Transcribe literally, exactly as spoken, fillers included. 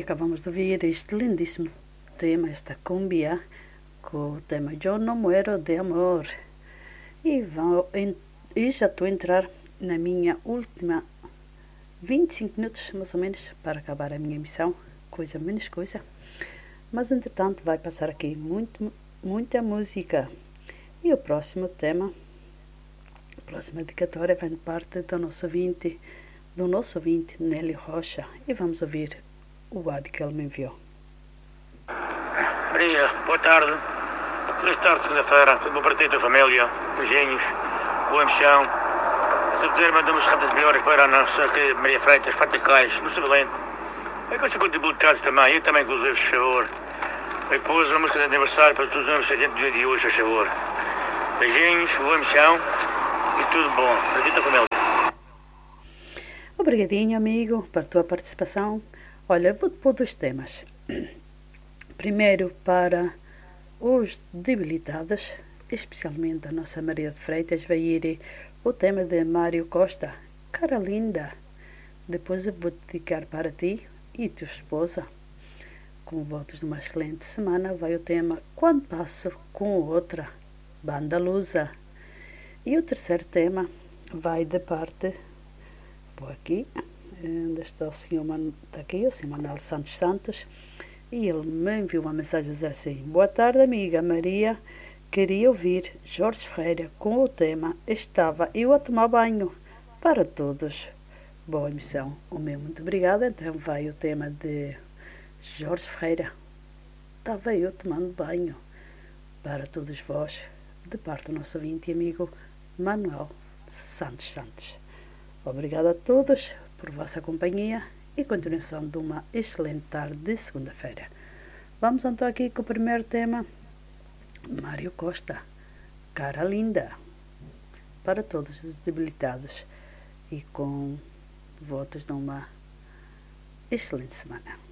acabamos de ouvir este lindíssimo tema, esta cumbia, com o tema Eu Não Muero de Amor. E, vou, e já estou a entrar na minha última vinte e cinco minutos, mais ou menos, para acabar a minha emissão. Coisa menos coisa. Mas, entretanto, vai passar aqui muito, muita música. E o próximo tema, a próxima dedicatória, vem de parte do nosso ouvinte, do nosso ouvinte Nelly Rocha. E vamos ouvir o áudio que ele me enviou. Maria, boa tarde. Feliz tarde, segunda-feira. Tudo bom para ti e a tua família. Beijinhos. Boa emissão. Se puder, mandamos rápidas melhores para a nossa querida Maria Freitas, Faticais, no Sabelente. É com cinquenta habilitados também. Eu também, inclusive, por favor. Depois, uma música de aniversário para todos os anos do dia de hoje, por favor. Beijinhos, boa emissão e tudo bom. Para ti e a tua família. Obrigadinho, amigo, para a tua participação. Olha, vou-te pôr dois temas. Primeiro, para os debilitados, especialmente a nossa Maria de Freitas, vai ir o tema de Mário Costa, Cara Linda. Depois eu vou dedicar para ti e tua esposa. Com votos de uma excelente semana, vai o tema Quando Passo com Outra, Banda Lusa. E o terceiro tema vai de parte, por aqui, onde está o senhor, está aqui, o senhor Manuel Santos Santos, e ele me enviou uma mensagem a dizer assim: boa tarde, amiga Maria, queria ouvir Jorge Ferreira com o tema Estava Eu a Tomar Banho. Para todos, boa emissão. O meu muito obrigada. Então vai o tema de Jorge Ferreira, Estava Eu Tomando Banho. Para todos vós, de parte do nosso ouvinte e amigo Manuel Santos Santos. Obrigada a todos por vossa companhia e continuação de uma excelente tarde de segunda-feira. Vamos então aqui com o primeiro tema, Mário Costa, Cara Linda, para todos os debilitados e com votos de uma excelente semana.